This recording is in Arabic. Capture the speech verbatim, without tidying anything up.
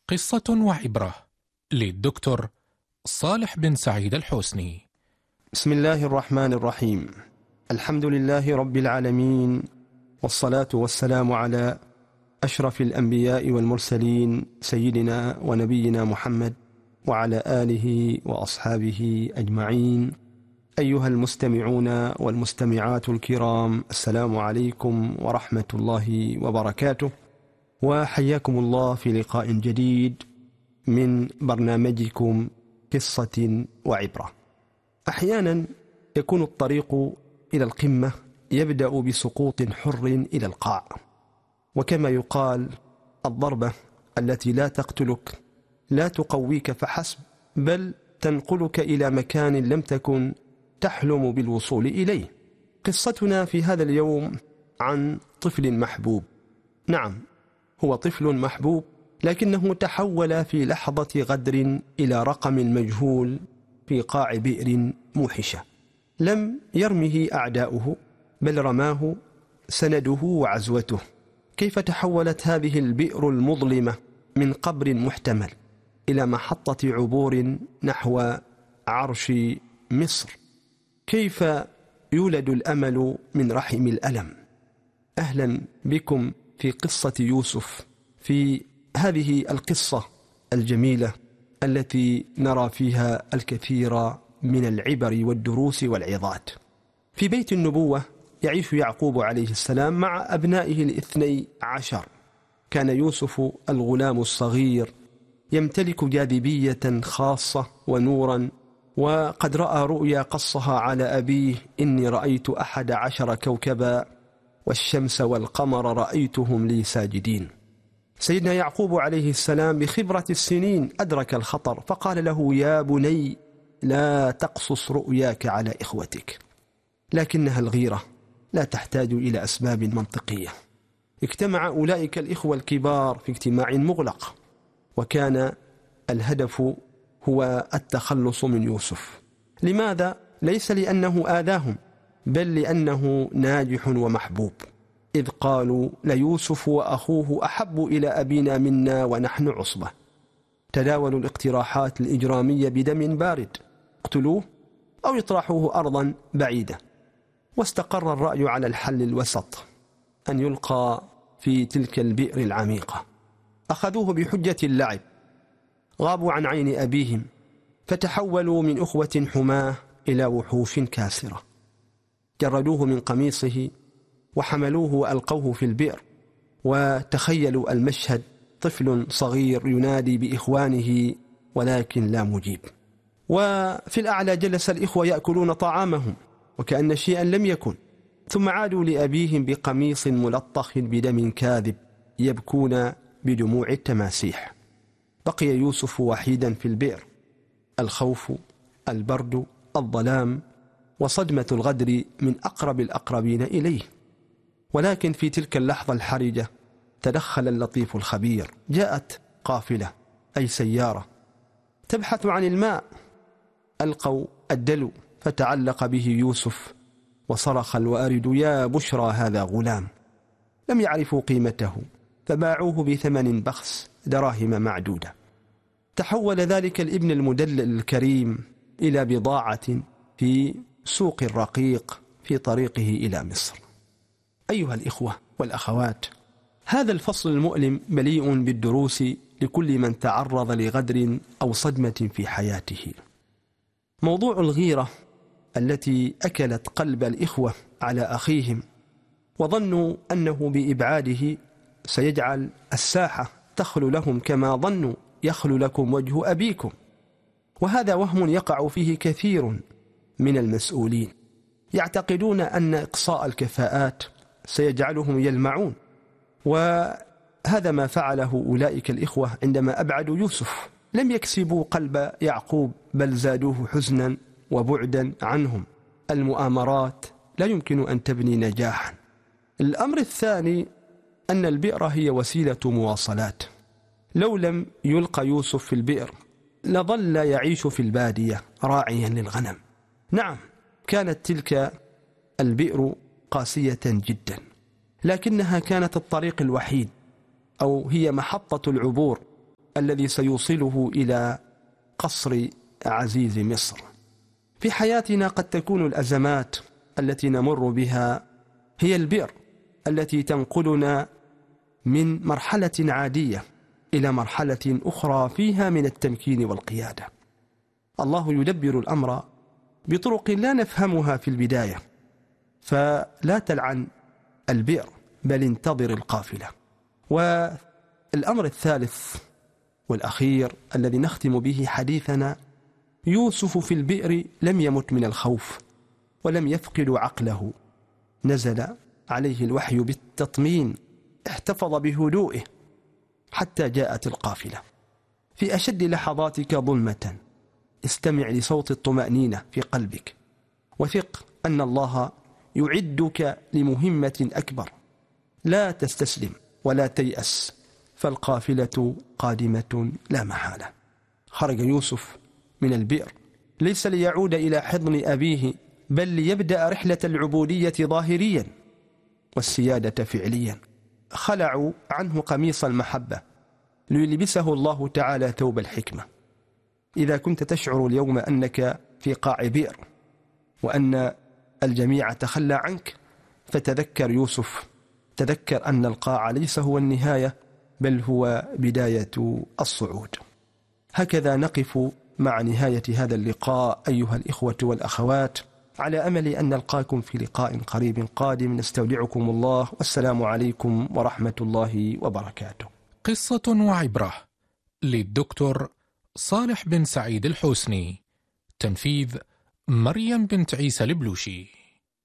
قصة وعبرة للدكتور صالح بن سعيد الحسني. بسم الله الرحمن الرحيم. الحمد لله رب العالمين، والصلاة والسلام على أشرف الأنبياء والمرسلين سيدنا ونبينا محمد وعلى آله وأصحابه أجمعين. أيها المستمعون والمستمعات الكرام، السلام عليكم ورحمة الله وبركاته، وحياكم الله في لقاء جديد من برنامجكم قصة وعبرة. أحيانا يكون الطريق إلى القمة يبدأ بسقوط حر إلى القاع، وكما يقال الضربة التي لا تقتلك لا تقويك فحسب، بل تنقلك إلى مكان لم تكن تحلم بالوصول إليه. قصتنا في هذا اليوم عن طفل محبوب. نعم، هو طفل محبوب، لكنه تحول في لحظة غدر إلى رقم مجهول في قاع بئر موحشة. لم يرمه أعداؤه، بل رماه سنده وعزوته. كيف تحولت هذه البئر المظلمة من قبر محتمل إلى محطة عبور نحو عرش مصر؟ كيف يولد الأمل من رحم الألم؟ أهلا بكم في قصة يوسف، في هذه القصة الجميلة التي نرى فيها الكثير من العبر والدروس والعظات. في بيت النبوة يعيش يعقوب عليه السلام مع أبنائه الاثني عشر. كان يوسف الغلام الصغير يمتلك جاذبية خاصة ونورا، وقد رأى رؤيا قصها على أبيه: إني رأيت أحد عشر كوكبا والشمس والقمر رأيتهم لي ساجدين. سيدنا يعقوب عليه السلام بخبرة السنين أدرك الخطر، فقال له: يا بني لا تقصص رؤياك على إخوتك. لكنها الغيرة لا تحتاج إلى أسباب منطقية. اجتمع أولئك الإخوة الكبار في اجتماع مغلق، وكان الهدف هو التخلص من يوسف. لماذا؟ ليس لأنه آذاهم، بل لأنه ناجح ومحبوب. إذ قالوا: ليوسف وأخوه أحب إلى أبينا منا ونحن عصبة. تداولوا الاقتراحات الإجرامية بدم بارد: اقتلوه أو يطرحوه أرضا بعيدة. واستقر الرأي على الحل الوسط، أن يلقى في تلك البئر العميقة. أخذوه بحجة اللعب، غابوا عن عين أبيهم، فتحولوا من أخوة حماة إلى وحوش كاسرة. جردوه من قميصه وحملوه وألقوه في البئر. وتخيلوا المشهد: طفل صغير ينادي بإخوانه ولكن لا مجيب. وفي الأعلى جلس الإخوة يأكلون طعامهم وكأن شيئا لم يكن، ثم عادوا لأبيهم بقميص ملطخ بدم كاذب يبكون بدموع التماسيح. بقي يوسف وحيدا في البئر. الخوف، البرد، الظلام، وصدمة الغدر من أقرب الأقربين إليه. ولكن في تلك اللحظة الحرجة تدخل اللطيف الخبير. جاءت قافلة، أي سيارة، تبحث عن الماء. ألقوا الدلو فتعلق به يوسف، وصرخ الوارد: يا بشرى هذا غلام. لم يعرفوا قيمته فباعوه بثمن بخس، دراهم معدودة. تحول ذلك الابن المدلل الكريم إلى بضاعة في سوق الرقيق في طريقه إلى مصر. أيها الإخوة والأخوات، هذا الفصل المؤلم مليء بالدروس لكل من تعرض لغدر أو صدمة في حياته. موضوع الغيرة التي أكلت قلب الإخوة على أخيهم، وظنوا أنه بإبعاده سيجعل الساحة تخلو لهم كما ظنوا يخلو لكم وجه أبيكم. وهذا وهم يقع فيه كثير من المسؤولين، يعتقدون أن إقصاء الكفاءات سيجعلهم يلمعون. وهذا ما فعله أولئك الإخوة عندما أبعدوا يوسف. لم يكسبوا قلب يعقوب، بل زادوه حزنا وبعدا عنهم. المؤامرات لا يمكن أن تبني نجاحا. الأمر الثاني أن البئر هي وسيلة مواصلات. لو لم يلقى يوسف في البئر لظل يعيش في البادية راعيا للغنم. نعم، كانت تلك البئر قاسية جدا، لكنها كانت الطريق الوحيد، أو هي محطة العبور الذي سيوصله إلى قصر عزيز مصر. في حياتنا قد تكون الأزمات التي نمر بها هي البئر التي تنقلنا من مرحلة عادية إلى مرحلة أخرى فيها من التمكين والقيادة. الله يدبر الأمر بطرق لا نفهمها في البداية، فلا تلعن البئر بل انتظر القافلة. والأمر الثالث والأخير الذي نختم به حديثنا: يوسف في البئر لم يمت من الخوف ولم يفقد عقله، نزل عليه الوحي بالتطمين، احتفظ بهدوئه حتى جاءت القافلة. في أشد لحظاتك ظلمة استمع لصوت الطمأنينة في قلبك، وثق أن الله يعدك لمهمة أكبر. لا تستسلم ولا تيأس، فالقافلة قادمة لا محالة. خرج يوسف من البئر ليس ليعود إلى حضن أبيه، بل ليبدأ رحلة العبودية ظاهريا والسيادة فعليا. خلعوا عنه قميص المحبة ليلبسه الله تعالى ثوب الحكمة. إذا كنت تشعر اليوم أنك في قاع بئر وأن الجميع تخلى عنك، فتذكر يوسف، تذكر أن القاع ليس هو النهاية بل هو بداية الصعود. هكذا نقف مع نهاية هذا اللقاء أيها الإخوة والأخوات، على أمل أن نلقاكم في لقاء قريب قادم. نستودعكم الله، والسلام عليكم ورحمة الله وبركاته. قصة وعبرة للدكتور صالح بن سعيد الحوسني، تنفيذ مريم بنت عيسى البلوشي.